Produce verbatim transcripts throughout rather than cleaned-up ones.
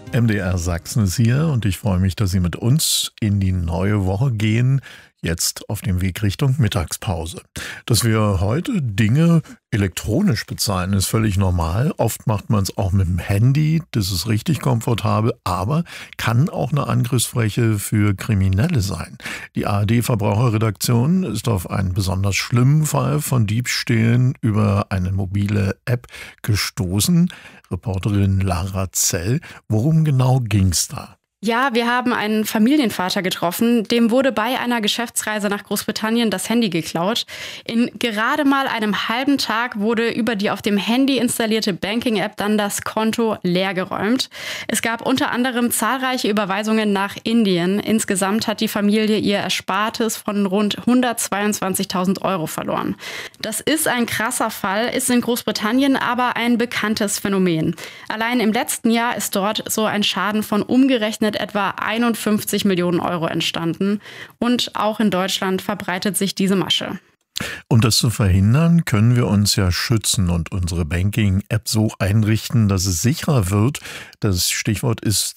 M D R Sachsen ist hier und ich freue mich, dass Sie mit uns in die neue Woche gehen, jetzt auf dem Weg Richtung Mittagspause. Dass wir heute Dinge elektronisch bezahlen, ist völlig normal. Oft macht man es auch mit dem Handy, das ist richtig komfortabel, aber kann auch eine Angriffsfläche für Kriminelle sein. Die A R D-Verbraucherredaktion ist auf einen besonders schlimmen Fall von Diebstählen über eine mobile App gestoßen. Reporterin Lara Zell, worum genau ging's da? Ja, wir haben einen Familienvater getroffen, dem wurde bei einer Geschäftsreise nach Großbritannien das Handy geklaut. In gerade mal einem halben Tag wurde über die auf dem Handy installierte Banking-App dann das Konto leergeräumt. Es gab unter anderem zahlreiche Überweisungen nach Indien. Insgesamt hat die Familie ihr Erspartes von rund hundertzweiundzwanzigtausend Euro verloren. Das ist ein krasser Fall, ist in Großbritannien aber ein bekanntes Phänomen. Allein im letzten Jahr ist dort so ein Schaden von umgerechnet etwa einundfünfzig Millionen Euro entstanden. Und auch in Deutschland verbreitet sich diese Masche. Um das zu verhindern, können wir uns ja schützen und unsere Banking-App so einrichten, dass es sicherer wird. Das Stichwort ist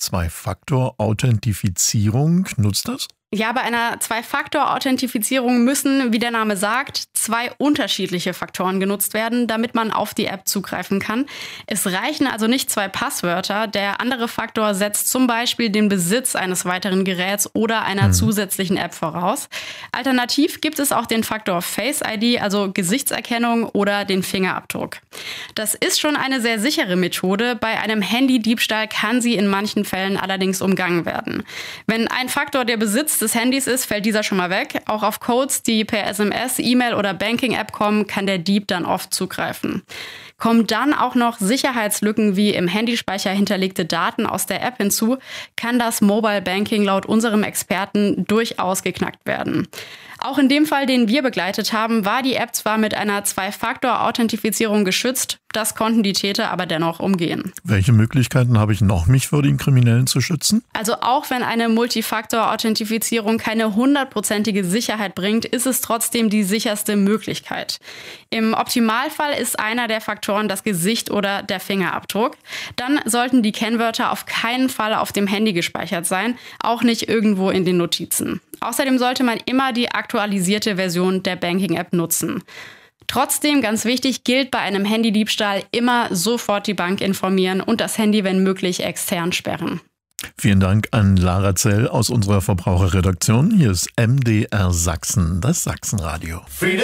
Zwei-Faktor-Authentifizierung. Nutzt das? Ja, bei einer Zwei-Faktor-Authentifizierung müssen, wie der Name sagt, zwei unterschiedliche Faktoren genutzt werden, damit man auf die App zugreifen kann. Es reichen also nicht zwei Passwörter. Der andere Faktor setzt zum Beispiel den Besitz eines weiteren Geräts oder einer hm. zusätzlichen App voraus. Alternativ gibt es auch den Faktor Face I D, also Gesichtserkennung oder den Fingerabdruck. Das ist schon eine sehr sichere Methode. Bei einem Handydiebstahl kann sie in manchen Fällen allerdings umgangen werden. Wenn ein Faktor der Besitz des Handys ist, fällt dieser schon mal weg. Auch auf Codes, die per S M S, E-Mail oder Banking-App kommen, kann der Dieb dann oft zugreifen. Kommen dann auch noch Sicherheitslücken wie im Handyspeicher hinterlegte Daten aus der App hinzu, kann das Mobile Banking laut unserem Experten durchaus geknackt werden. Auch in dem Fall, den wir begleitet haben, war die App zwar mit einer Zwei-Faktor-Authentifizierung geschützt, das konnten die Täter aber dennoch umgehen. Welche Möglichkeiten habe ich noch, mich vor den Kriminellen zu schützen? Also auch wenn eine Multifaktor-Authentifizierung keine hundertprozentige Sicherheit bringt, ist es trotzdem die sicherste Möglichkeit. Im Optimalfall ist einer der Faktoren das Gesicht oder der Fingerabdruck. Dann sollten die Kennwörter auf keinen Fall auf dem Handy gespeichert sein, auch nicht irgendwo in den Notizen. Außerdem sollte man immer die aktualisierte Version der Banking-App nutzen. Trotzdem, ganz wichtig, gilt bei einem Handydiebstahl immer sofort die Bank informieren und das Handy, wenn möglich, extern sperren. Vielen Dank an Lara Zell aus unserer Verbraucherredaktion. Hier ist M D R Sachsen, das Sachsenradio.